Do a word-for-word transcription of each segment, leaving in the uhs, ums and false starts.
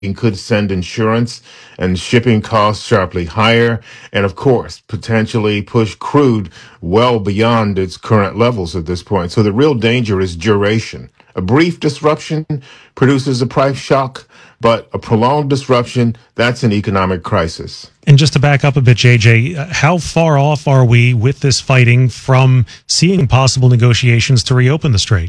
could send insurance and shipping costs sharply higher, and of course, potentially push crude well beyond its current levels at this point. So the real danger is duration. A brief disruption produces a price shock, but a prolonged disruption, that's an economic crisis. And just to back up a bit, J J, uh, how far off are we with this fighting from seeing possible negotiations to reopen the strait?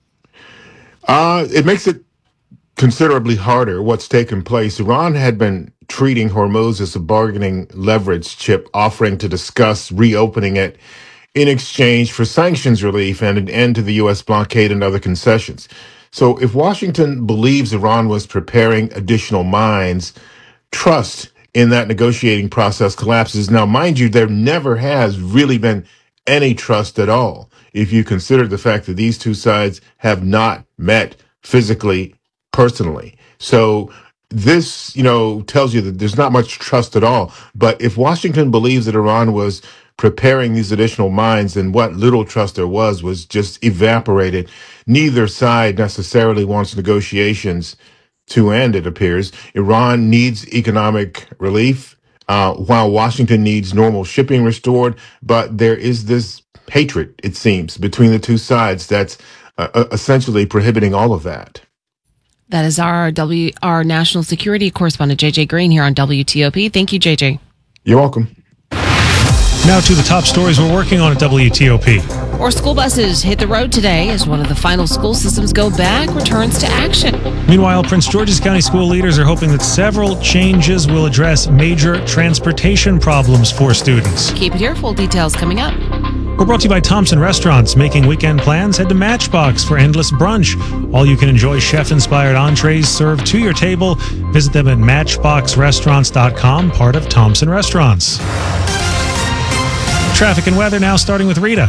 Uh, it makes it considerably harder what's taken place. Iran had been treating Hormuz as a bargaining leverage chip, offering to discuss reopening it in exchange for sanctions relief and an end to the U S blockade and other concessions. So if Washington believes Iran was preparing additional mines, trust in that negotiating process collapses. Now, mind you, there never has really been any trust at all, if you consider the fact that these two sides have not met physically, personally. So this, you know, tells you that there's not much trust at all. But if Washington believes that Iran was preparing these additional mines, then what little trust there was was just evaporated. Neither side necessarily wants negotiations to end, it appears. Iran needs economic relief, uh, while Washington needs normal shipping restored. But there is this hatred, it seems, between the two sides that's uh, essentially prohibiting all of that. That is our W our national security correspondent, J J Green, here on W T O P. Thank you, J J. You're welcome. Now to the top stories we're working on at W T O P. More school buses hit the road today as one of the final school systems go back returns to action. Meanwhile, Prince George's County school leaders are hoping that several changes will address major transportation problems for students. Keep it here. Full details coming up. We're brought to you by Thompson Restaurants. Making weekend plans? Head to Matchbox for endless brunch. All you can enjoy chef-inspired entrees served to your table. Visit them at matchbox restaurants dot com, part of Thompson Restaurants. Traffic and weather now, starting with Rita.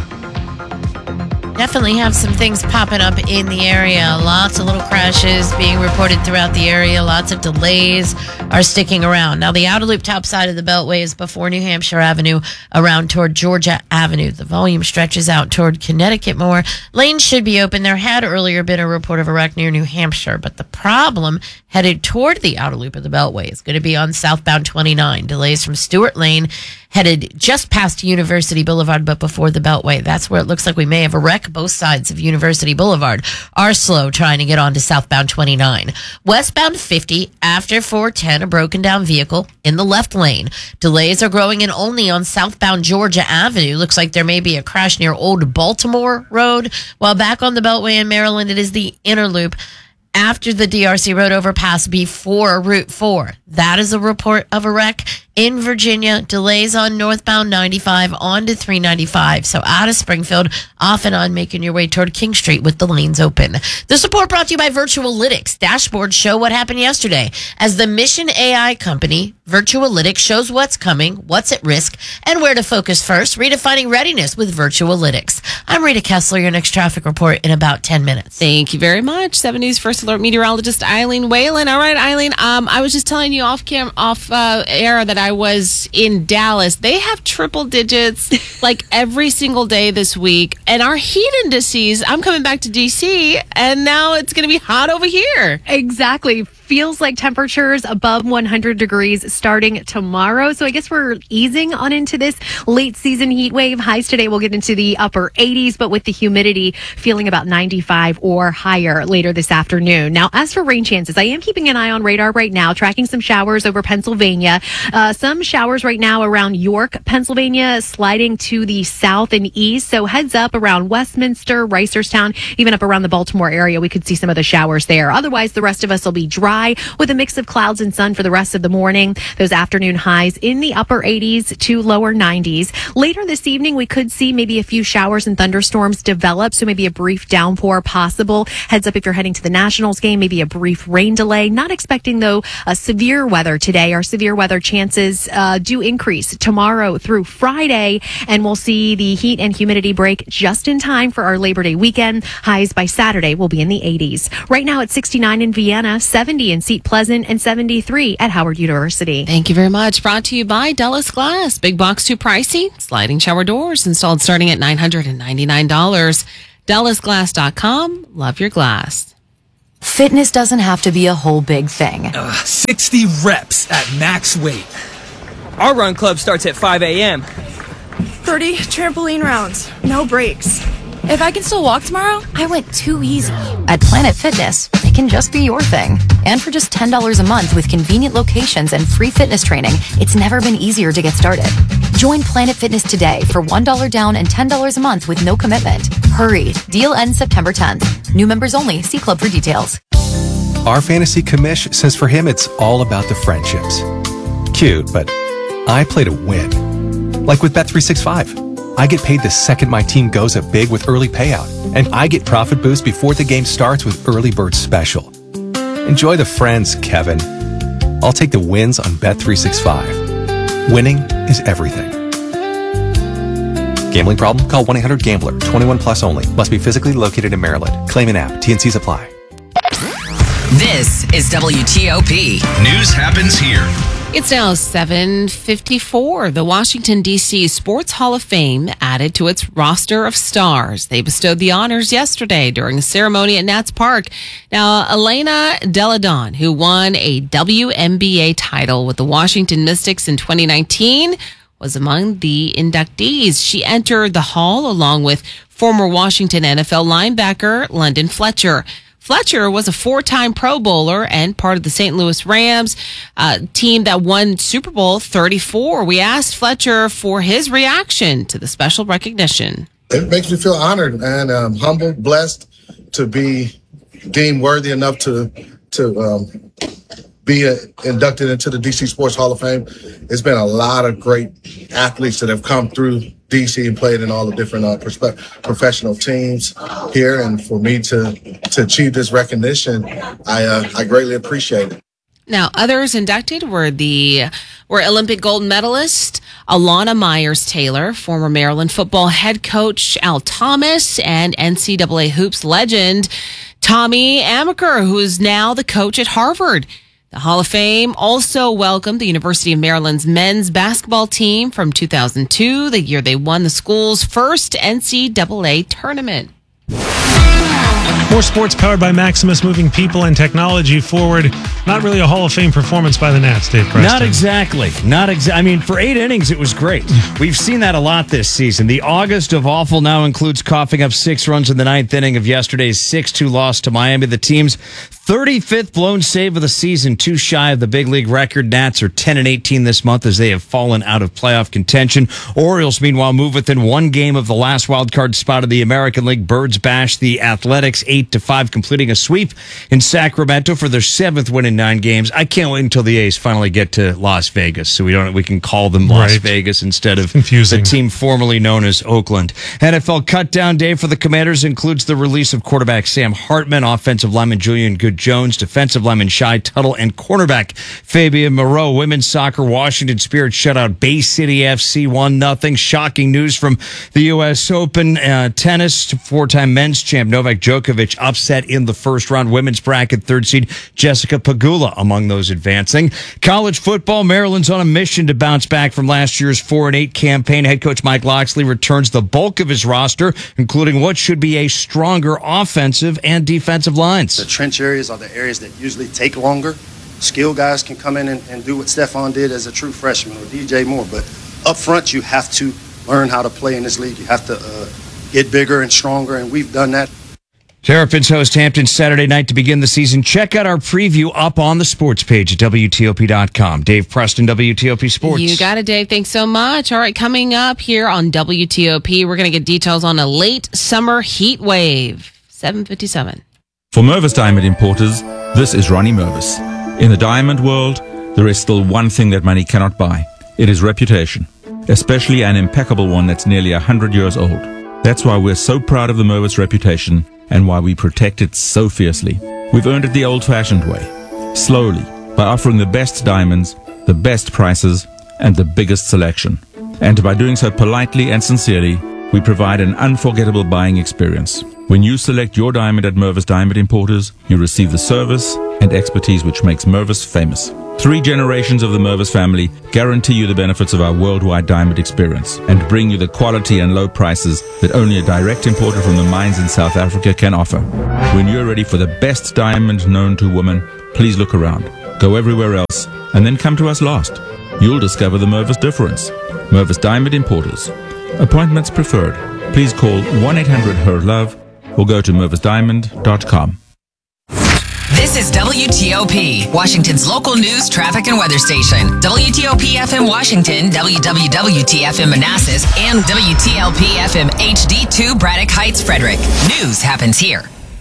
Definitely have some things popping up in the area. Lots of little crashes being reported throughout the area. Lots of delays are sticking around. Now, the outer loop top side of the Beltway is before New Hampshire Avenue, around toward Georgia Avenue. The volume stretches out toward Connecticut more. Lanes should be open. There had earlier been a report of a wreck near New Hampshire, but the problem headed toward the outer loop of the Beltway is going to be on southbound twenty-nine. Delays from Stewart Lane headed just past University Boulevard, but before the Beltway. That's where it looks like we may have a wreck. Both sides of University Boulevard are slow trying to get onto southbound twenty-nine. Westbound fifty, after four ten, a broken down vehicle in the left lane. Delays are growing in only on southbound Georgia Avenue. Looks like there may be a crash near Old Baltimore Road. While back on the Beltway in Maryland, it is the inner loop after the D R C road overpass before Route four. That is a report of a wreck. In Virginia, delays on northbound ninety-five onto three ninety-five. So out of Springfield, off and on, making your way toward King Street with the lanes open. This report brought to you by Virtualytics. Dashboards show what happened yesterday as the Mission A I company, Virtualytics, shows what's coming, what's at risk, and where to focus first. Redefining readiness with Virtualytics. I'm Rita Kessler, your next traffic report in about ten minutes. Thank you very much. seven News First Alert meteorologist Eileen Whalen. All right, Eileen, um, I was just telling you off cam, off uh, air that I was in Dallas. They have triple digits like every single day this week. And our heat indices, I'm coming back to D C, and now it's going to be hot over here. Exactly. Feels like temperatures above one hundred degrees starting tomorrow. So I guess we're easing on into this late season heat wave. Highs today will get into the upper eighties, but with the humidity feeling about ninety-five or higher later this afternoon. Now, as for rain chances, I am keeping an eye on radar right now, tracking some showers over Pennsylvania. Uh, some showers right now around York, Pennsylvania, sliding to the south and east. So heads up around Westminster, Reisterstown, even up around the Baltimore area. We could see some of the showers there. Otherwise, the rest of us will be dry with a mix of clouds and sun for the rest of the morning. Those afternoon highs in the upper eighties to lower nineties. Later this evening, we could see maybe a few showers and thunderstorms develop, so maybe a brief downpour possible. Heads up if you're heading to the Nationals game, maybe a brief rain delay. Not expecting, though, a severe weather today. Our severe weather chances uh, do increase tomorrow through Friday, and we'll see the heat and humidity break just in time for our Labor Day weekend. Highs by Saturday will be in the eighties. Right now it's sixty-nine in Vienna, seventy in Seat Pleasant, and seventy-three at Howard University. Thank you very much. Brought to you by Dulles Glass. Big box too pricey? Sliding shower doors installed starting at nine hundred ninety-nine dollars. Dulles Glass dot com. Love your glass. Fitness doesn't have to be a whole big thing. Uh, sixty reps at max weight. Our run club starts at five a.m. thirty trampoline rounds, no breaks. If I can still walk tomorrow, I went too easy. At Planet Fitness, it can just be your thing. And for just ten dollars a month with convenient locations and free fitness training, it's never been easier to get started. Join Planet Fitness today for one dollar down and ten dollars a month with no commitment. Hurry. Deal ends September tenth. New members only. See club for details. Our fantasy commish says for him it's all about the friendships. Cute, but I play to win. Like with Bet three sixty-five. I get paid the second my team goes up big with early payout, and I get profit boost before the game starts with Early Bird Special. Enjoy the friends, Kevin. I'll take the wins on Bet three sixty-five. Winning is everything. Gambling problem? Call one eight hundred gambler. twenty-one plus only. Must be physically located in Maryland. Claim an app. T N Cs apply. This is W T O P. News happens here. It's now seven fifty-four. The Washington, D C Sports Hall of Fame added to its roster of stars. They bestowed the honors yesterday during a ceremony at Nats Park. Now, Elena Delle Donne, who won a W N B A title with the Washington Mystics in twenty nineteen, was among the inductees. She entered the hall along with former Washington N F L linebacker London Fletcher. Fletcher was a four-time Pro Bowler and part of the Saint Louis Rams uh, team that won Super Bowl thirty-four. We asked Fletcher for his reaction to the special recognition. It makes me feel honored and um, humbled, blessed to be deemed worthy enough to to um, be uh, inducted into the D C Sports Hall of Fame. It's been a lot of great athletes that have come through D C and played in all the different uh, perspe- professional teams here, and for me to to achieve this recognition, I uh, I greatly appreciate it. Now, others inducted were the were Olympic gold medalist Alana Myers-Taylor, former Maryland football head coach Al Thomas, and N C double A hoops legend Tommy Amaker, who is now the coach at Harvard. The Hall of Fame also welcomed the University of Maryland's men's basketball team from two thousand two, the year they won the school's first N C double A tournament. More sports powered by Maximus, moving people and technology forward. Not really a Hall of Fame performance by the Nats, Dave Preston. Not exactly. Not exa- I mean, for eight innings, it was great. We've seen that a lot this season. The August of awful now includes coughing up six runs in the ninth inning of yesterday's six two loss to Miami. The team's thirty-fifth blown save of the season, too shy of the big league record. Nats are ten and eighteen this month as they have fallen out of playoff contention. Orioles, meanwhile, move within one game of the last wild card spot of the American League. Birds bash the Athletics eight to five, completing a sweep in Sacramento for their seventh win in nine games. I can't wait until the A's finally get to Las Vegas, so we don't we can call them Las right. Vegas instead of Confusing. the team formerly known as Oakland. N F L cutdown day for the Commanders includes the release of quarterback Sam Hartman, offensive lineman Julian Good-Jones, defensive lineman Shai Tuttle, and cornerback Fabian Moreau. Women's soccer, Washington Spirit shut out Bay City F C one nothing. Shocking news from the U S Open. Uh, tennis, four-time men's champ Novak Djokovic upset in the first round. Women's bracket, third seed Jessica Pegula among those advancing. College football, Maryland's on a mission to bounce back from last year's four and eight campaign. Head coach Mike Loxley returns the bulk of his roster, including what should be a stronger offensive and defensive lines. The trench areas are the areas that usually take longer. Skill guys can come in and, and do what Stephon did as a true freshman, or D J Moore, but up front you have to learn how to play in this league. You have to uh, get bigger and stronger, and we've done that. Terrapins host Hampton Saturday night to begin the season. Check out our preview up on the sports page at W T O P dot com. Dave Preston, W T O P Sports. You got it, Dave. Thanks so much. All right, coming up here on W T O P, we're going to get details on a late summer heat wave. seven fifty-seven. For Mervis Diamond Importers, this is Ronnie Mervis. In the diamond world, there is still one thing that money cannot buy. It is reputation, especially an impeccable one that's nearly one hundred years old. That's why we're so proud of the Mervis reputation and why we protect it so fiercely. We've earned it the old-fashioned way, slowly, by offering the best diamonds, the best prices, and the biggest selection. And by doing so politely and sincerely, we provide an unforgettable buying experience. When you select your diamond at Mervis Diamond Importers, you receive the service and expertise which makes Mervis famous. Three generations of the Mervis family guarantee you the benefits of our worldwide diamond experience and bring you the quality and low prices that only a direct importer from the mines in South Africa can offer. When you're ready for the best diamond known to woman, please look around. Go everywhere else and then come to us last. You'll discover the Mervis difference. Mervis Diamond Importers. Appointments preferred. Please call one eight hundred H E R love or go to mervis diamond dot com. This is W T O P, Washington's local news, traffic, and weather station. W T O P F M Washington, W W W T F M Manassas, and W T L P F M H D two Braddock Heights, Frederick. News happens here.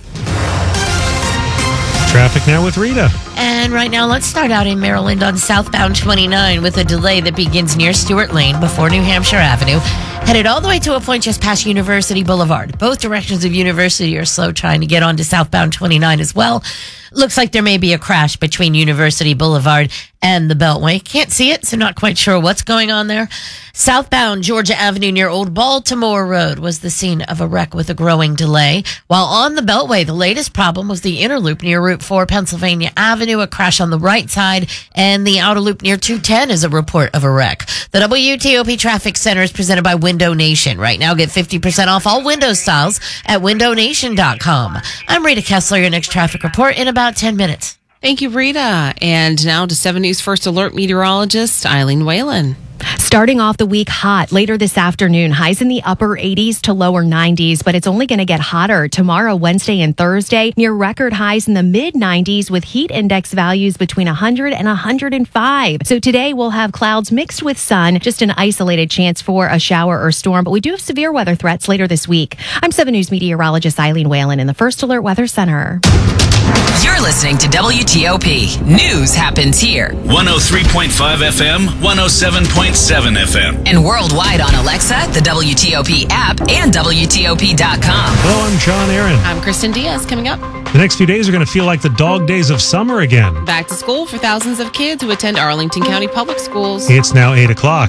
Traffic now with Rita. And right now, let's start out in Maryland on southbound twenty-nine with a delay that begins near Stewart Lane before New Hampshire Avenue, headed all the way to a point just past University Boulevard. Both directions of University are slow trying to get onto southbound twenty-nine as well. Looks like there may be a crash between University Boulevard and the Beltway. Can't see it, so not quite sure what's going on there. Southbound Georgia Avenue near Old Baltimore Road was the scene of a wreck with a growing delay. While on the Beltway, the latest problem was the inner loop near Route four Pennsylvania Avenue, a crash on the right side, and the outer loop near two ten is a report of a wreck. The W T O P Traffic Center is presented by Window Nation. Right now, get fifty percent off all window styles at window nation dot com. I'm Rita Kessler, your next traffic report in about ten minutes. Thank you, Rita. And now to seven News First Alert meteorologist Eileen Whalen. Starting off the week hot later this afternoon, highs in the upper eighties to lower nineties, but it's only going to get hotter tomorrow, Wednesday and Thursday, near record highs in the mid nineties with heat index values between one hundred and one hundred five. So today we'll have clouds mixed with sun, just an isolated chance for a shower or storm, but we do have severe weather threats later this week. I'm seven News meteorologist Eileen Whalen in the First Alert Weather Center. You're listening to W T O P. News happens here. one oh three point five F M, one oh seven point seven F M. And worldwide on Alexa, the W T O P app, and W T O P dot com. Hello, I'm John Aaron. I'm Kristen Diaz. Coming up, the next few days are going to feel like the dog days of summer again. Back to school for thousands of kids who attend Arlington County Public Schools. It's now eight o'clock.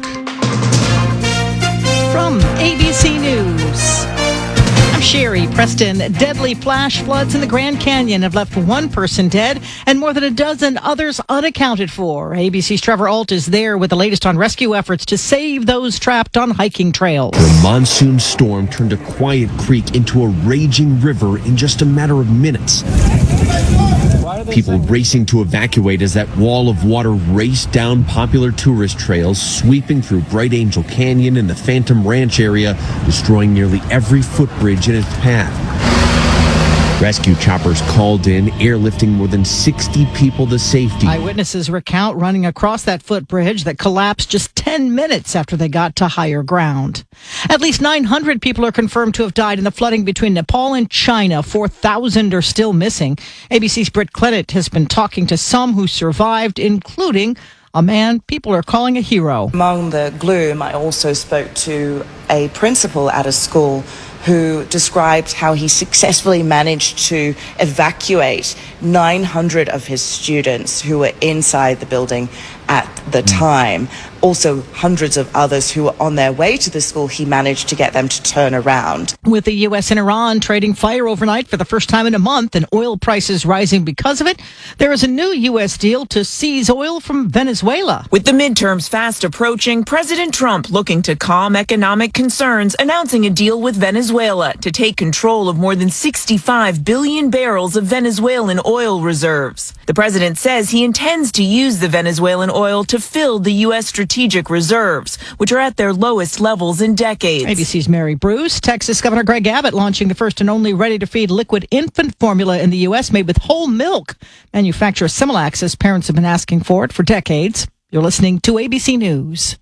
From A B C News, I'm Sherry Preston. Deadly flash floods in the Grand Canyon have left one person dead and more than a dozen others unaccounted for. A B C's Trevor Alt is there with the latest on rescue efforts to save those trapped on hiking trails. The monsoon storm turned a quiet creek into a raging river in just a matter of minutes. People racing to evacuate as that wall of water raced down popular tourist trails, sweeping through Bright Angel Canyon and the Phantom Ranch area, destroying nearly every footbridge in its path. Rescue choppers called in, airlifting more than sixty people to safety. Eyewitnesses recount running across that footbridge that collapsed just ten minutes after they got to higher ground. At least nine hundred people are confirmed to have died in the flooding between Nepal and China. four thousand are still missing. A B C's Britt Clennett has been talking to some who survived, including a man people are calling a hero. Among the gloom, I also spoke to a principal at a school who described how he successfully managed to evacuate nine hundred of his students who were inside the building at the time. Also, hundreds of others who were on their way to the school, he managed to get them to turn around. With the U S and Iran trading fire overnight for the first time in a month and oil prices rising because of it, there is a new U S deal to seize oil from Venezuela. With the midterms fast approaching, President Trump looking to calm economic concerns, announcing a deal with Venezuela to take control of more than sixty-five billion barrels of Venezuelan oil reserves. The president says he intends to use the Venezuelan oil to fill the U S strategic reserves, which are at their lowest levels in decades. A B C's Mary Bruce. Texas Governor Greg Abbott launching the first and only ready-to-feed liquid infant formula in the U S made with whole milk. Manufacturer Similac says parents have been asking for it for decades. You're listening to A B C News.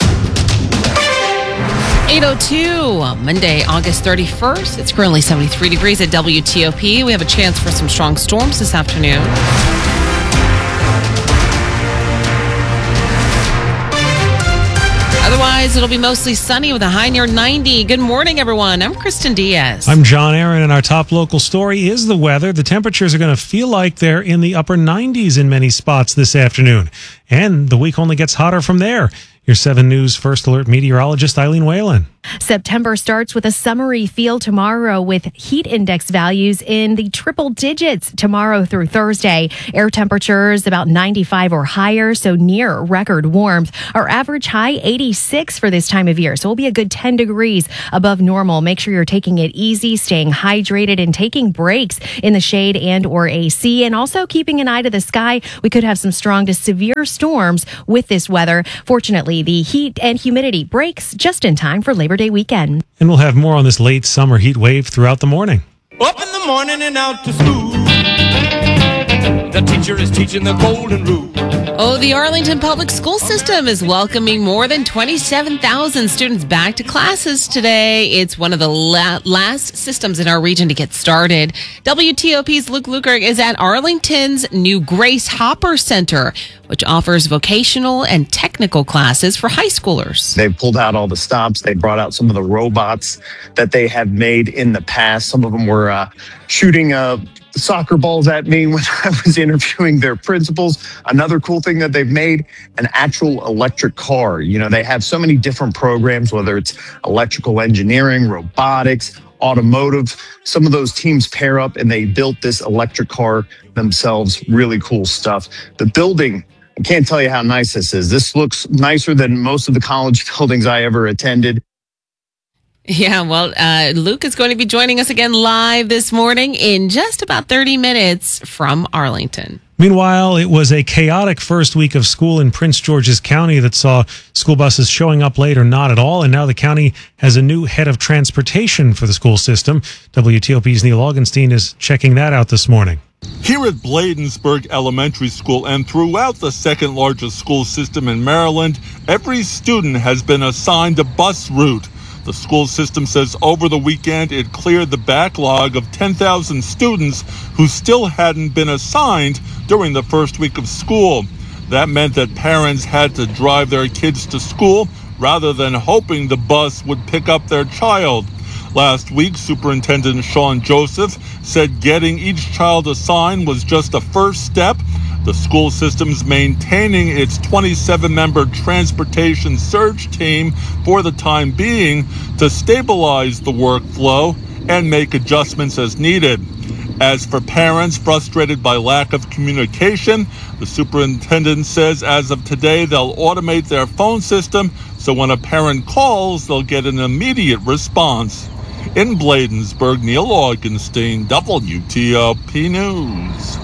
eight oh two, Monday, August thirty-first. It's currently seventy-three degrees at W T O P. We have a chance for some strong storms this afternoon. Otherwise, it'll be mostly sunny with a high near ninety. Good morning, everyone. I'm Kristen Diaz. I'm John Aaron, and our top local story is the weather. The temperatures are going to feel like they're in the upper nineties in many spots this afternoon. And the week only gets hotter from there. Your seven News First Alert meteorologist, Eileen Whalen. September starts with a summery feel tomorrow with heat index values in the triple digits tomorrow through Thursday. Air temperatures about ninety-five or higher, so near record warmth. Our average high eighty-six for this time of year, so it'll be a good ten degrees above normal. Make sure you're taking it easy, staying hydrated, and taking breaks in the shade and or A C, and also keeping an eye to the sky. We could have some strong to severe storms with this weather. Fortunately, the heat and humidity breaks just in time for Labor Day weekend. And we'll have more on this late summer heat wave throughout the morning. Up in the morning and out to school. The teacher is teaching the golden rule. Oh, the Arlington Public School System is welcoming more than twenty-seven thousand students back to classes today. It's one of the la- last systems in our region to get started. W T O P's Luke Luker is at Arlington's new Grace Hopper Center, which offers vocational and technical classes for high schoolers. They've pulled out all the stops. They brought out some of the robots that they have made in the past. Some of them were uh, shooting uh, soccer balls at me when I was interviewing their principals. Another cool thing that they've made, an actual electric car. You know, they have so many different programs, whether it's electrical engineering, robotics, automotive. Some of those teams pair up and they built this electric car themselves. Really cool stuff. The building, I can't tell you how nice this is. This looks nicer than most of the college buildings I ever attended. Yeah, well, uh, Luke is going to be joining us again live this morning in just about thirty minutes from Arlington. Meanwhile, it was a chaotic first week of school in Prince George's County that saw school buses showing up late or not at all. And now the county has a new head of transportation for the school system. W T O P's Neil Augenstein is checking that out this morning. Here at Bladensburg Elementary School and throughout the second largest school system in Maryland, every student has been assigned a bus route. The school system says over the weekend it cleared the backlog of ten thousand students who still hadn't been assigned during the first week of school. That meant that parents had to drive their kids to school rather than hoping the bus would pick up their child. Last week, Superintendent Sean Joseph said getting each child assigned was just a first step. The school system's maintaining its twenty-seven member transportation surge team for the time being to stabilize the workflow and make adjustments as needed. As for parents frustrated by lack of communication, the superintendent says as of today they'll automate their phone system so when a parent calls, they'll get an immediate response. In Bladensburg, Neil Augenstein, W T O P News.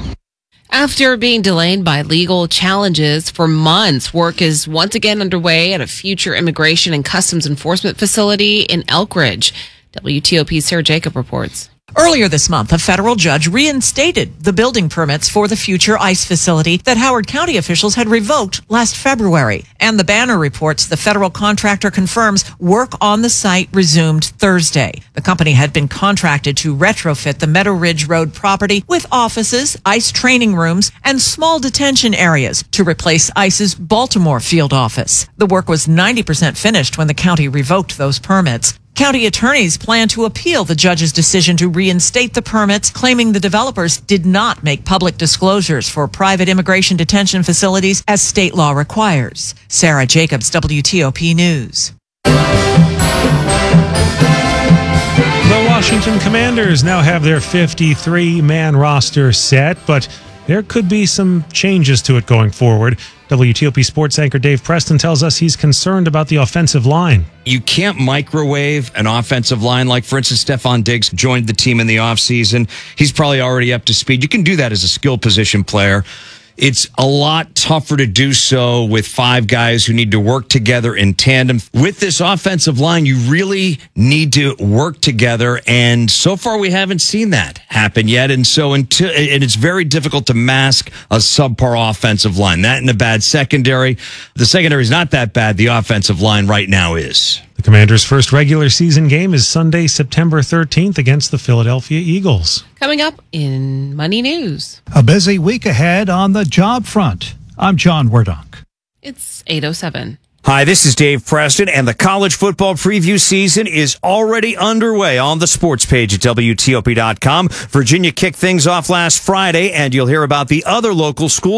After being delayed by legal challenges for months, work is once again underway at a future immigration and customs enforcement facility in Elkridge. W T O P's Sarah Jacob reports. Earlier this month, a federal judge reinstated the building permits for the future ICE facility that Howard County officials had revoked last February. And the Banner reports the federal contractor confirms work on the site resumed Thursday. The company had been contracted to retrofit the Meadow Ridge Road property with offices, ICE training rooms, and small detention areas to replace ICE's Baltimore field office. The work was ninety percent finished when the county revoked those permits. County attorneys plan to appeal the judge's decision to reinstate the permits, claiming the developers did not make public disclosures for private immigration detention facilities as state law requires. Sarah Jacobs, W T O P News. The Washington Commanders now have their fifty-three man roster set, but there could be some changes to it going forward. W T O P sports anchor Dave Preston tells us he's concerned about the offensive line. You can't microwave an offensive line. Like, for instance, Stephon Diggs joined the team in the offseason. He's probably already up to speed. You can do that as a skill position player. It's a lot tougher to do so with five guys who need to work together in tandem. With this offensive line, you really need to work together, and so far we haven't seen that happen yet. And so until, and it's very difficult to mask a subpar offensive line. That and a bad secondary. The secondary is not that bad. The offensive line right now is. The Commanders' first regular season game is Sunday, September thirteenth against the Philadelphia Eagles. Coming up in Money News. A busy week ahead on the job front. I'm John Werdonk. It's eight oh seven. Hi, this is Dave Preston, and the college football preview season is already underway on the sports page at W T O P dot com. Virginia kicked things off last Friday, and you'll hear about the other local schools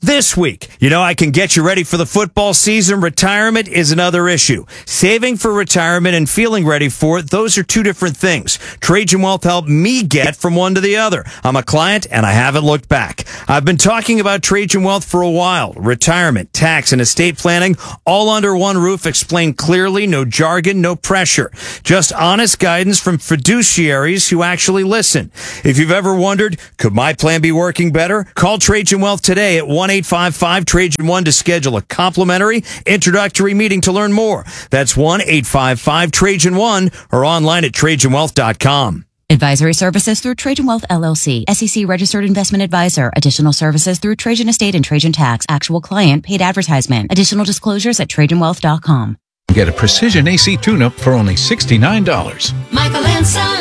This week, you know, I can get you ready for the football season. Retirement is another issue. Saving for retirement and feeling ready for it, those are two different things. Trajan Wealth helped me get from one to the other. I'm a client and I haven't looked back. I've been talking about Trajan Wealth for a while. Retirement, tax, and estate planning, all under one roof, explained clearly, no jargon, no pressure. Just honest guidance from fiduciaries who actually listen. If you've ever wondered, could my plan be working better? Call Trajan Wealth today at one eight five five Trajan one to schedule a complimentary introductory meeting to learn more. That's one eight five five Trajan one or online at Trajan Wealth dot com. Advisory services through Trajan Wealth L L C, S E C registered investment advisor. Additional services through Trajan Estate and Trajan Tax. Actual client paid advertisement. Additional disclosures at Trajan Wealth dot com. Get a precision A C tune-up for only sixty-nine dollars. Michael and Son.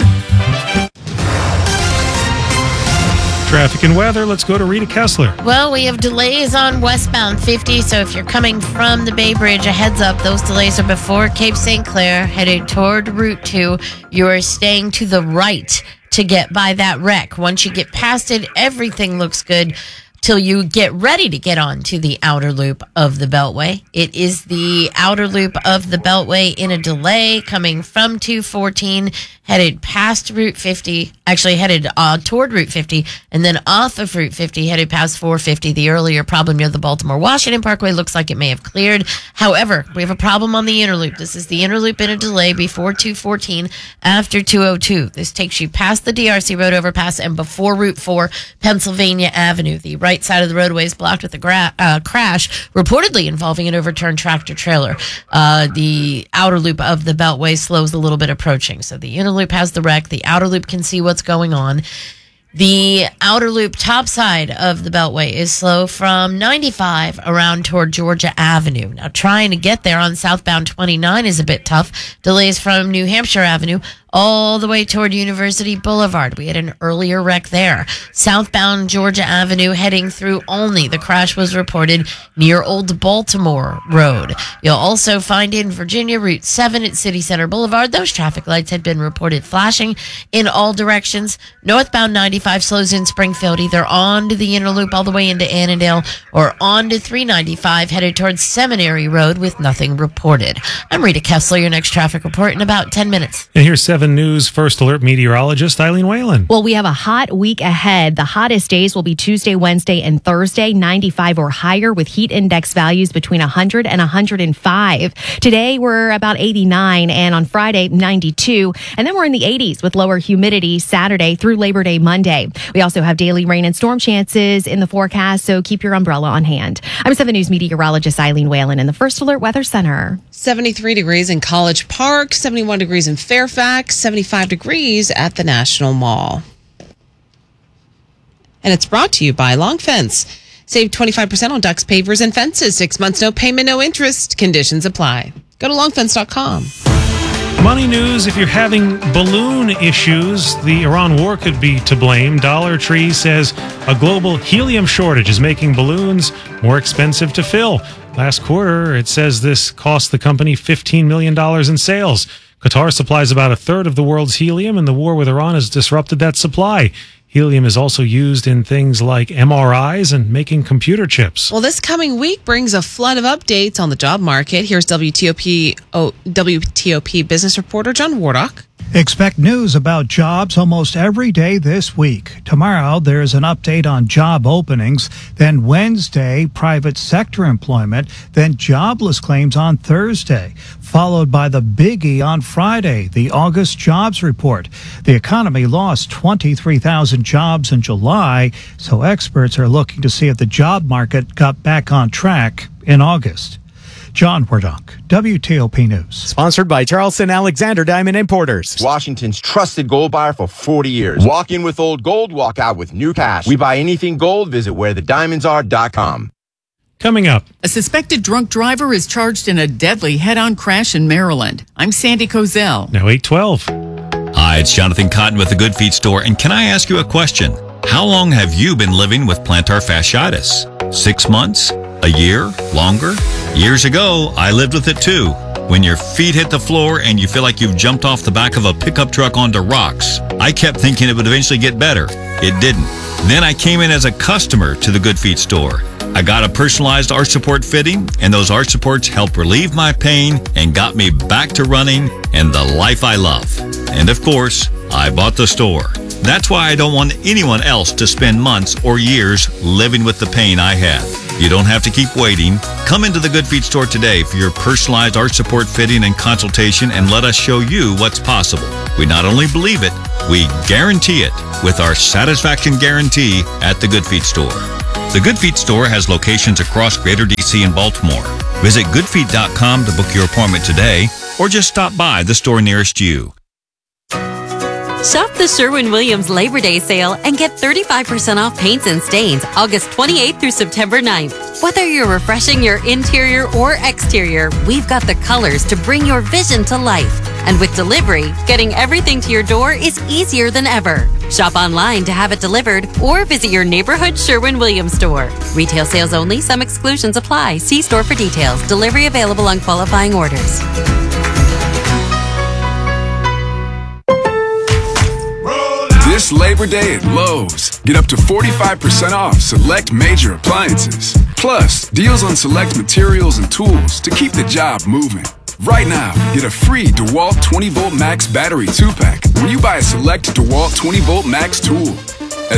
Traffic and weather. Let's go to Rita Kessler. Well, we have delays on westbound fifty, so if you're coming from the Bay Bridge, a heads up, those delays are before Cape Saint Clair, headed toward Route two. You are staying to the right to get by that wreck. Once you get past it, everything looks good till you get ready to get on to the outer loop of the Beltway. It is the outer loop of the Beltway in a delay coming from two fourteen, headed past Route fifty, actually headed uh, toward Route fifty, and then off of Route fifty, headed past four fifty. The earlier problem near the Baltimore-Washington Parkway looks like it may have cleared. However, we have a problem on the inner loop. This is the inner loop in a delay before two fourteen, after two oh two. This takes you past the D R C road overpass and before Route four, Pennsylvania Avenue. The right side of the roadway is blocked with a gra- uh, crash, reportedly involving an overturned tractor-trailer. Uh, the outer loop of the Beltway slows a little bit approaching. So the inner loop has the wreck. The outer loop can see what's going on. The outer loop top side of the Beltway is slow from ninety-five around toward Georgia Avenue. Now, trying to get there on southbound twenty-nine is a bit tough. Delays from New Hampshire Avenue all the way toward University Boulevard. We had an earlier wreck there. Southbound Georgia Avenue heading through Olney. The crash was reported near Old Baltimore Road. You'll also find in Virginia Route seven at City Center Boulevard. Those traffic lights had been reported flashing in all directions. Northbound ninety-five slows in Springfield, either on to the inner loop all the way into Annandale or on to three ninety-five headed towards Seminary Road with nothing reported. I'm Rita Kessler, your next traffic report in about ten minutes. And here's seven News First Alert meteorologist Eileen Whalen. Well, we have a hot week ahead. The hottest days will be Tuesday, Wednesday, and Thursday, ninety-five or higher with heat index values between one hundred and one hundred five. Today, we're about eighty-nine, and on Friday, ninety-two. And then we're in the eighties with lower humidity Saturday through Labor Day Monday. We also have daily rain and storm chances in the forecast, so keep your umbrella on hand. I'm seven News meteorologist Eileen Whalen in the First Alert Weather Center. seventy-three degrees in College Park, seventy-one degrees in Fairfax, seventy-five degrees at the National Mall. And it's brought to you by Long Fence. Save twenty-five percent on ducts, pavers, and fences. Six months, no payment, no interest. Conditions apply. Go to long fence dot com. Money news, if you're having balloon issues, the Iran war could be to blame. Dollar Tree says a global helium shortage is making balloons more expensive to fill. Last quarter, it says this cost the company fifteen million dollars in sales. Qatar supplies about a third of the world's helium, and the war with Iran has disrupted that supply. Helium is also used in things like M R Is and making computer chips. Well, this coming week brings a flood of updates on the job market. Here's W T O P, oh, W T O P business reporter John Wardock. Expect news about jobs almost every day this week. Tomorrow, there's an update on job openings. Then Wednesday, private sector employment. Then jobless claims on Thursday, followed by the biggie on Friday, the August jobs report. The economy lost twenty-three thousand jobs in July, so experts are looking to see if the job market got back on track in August. John Wardock, W T O P News. Sponsored by Charleston Alexander Diamond Importers. Washington's trusted gold buyer for forty years. Walk in with old gold, walk out with new cash. We buy anything gold. Visit where the diamonds are dot com. Coming up. A suspected drunk driver is charged in a deadly head-on crash in Maryland. I'm Sandy Kozel. Now eight twelve. Hi, it's Jonathan Cotton with the Good Feet Store, and can I ask you a question? How long have you been living with plantar fasciitis? Six months? A year? Longer? Years ago, I lived with it too. When your feet hit the floor and you feel like you've jumped off the back of a pickup truck onto rocks. I kept thinking it would eventually get better. It didn't. Then I came in as a customer to the Good Feet Store. I got a personalized arch support fitting, and those arch supports help relieve my pain and got me back to running and the life I love. And of course, I bought the store. That's why I don't want anyone else to spend months or years living with the pain I had. You don't have to keep waiting. Come into the Good Feet store today for your personalized arch support fitting and consultation, and let us show you what's possible. We not only believe it, we guarantee it with our satisfaction guarantee at the Good Feet store. The Good Feet store has locations across Greater D C and Baltimore. Visit good feet dot com to book your appointment today, or just stop by the store nearest you. Shop the Sherwin-Williams Labor Day sale and get thirty-five percent off paints and stains August twenty-eighth through September ninth. Whether you're refreshing your interior or exterior, we've got the colors to bring your vision to life. And with delivery, getting everything to your door is easier than ever. Shop online to have it delivered or visit your neighborhood Sherwin-Williams store. Retail sales only. Some exclusions apply. See store for details. Delivery available on qualifying orders. This Labor Day at Lowe's, get up to forty-five percent off select major appliances. Plus, deals on select materials and tools to keep the job moving. Right now, get a free DeWalt twenty volt Max battery two pack when you buy a select DeWalt twenty volt Max tool.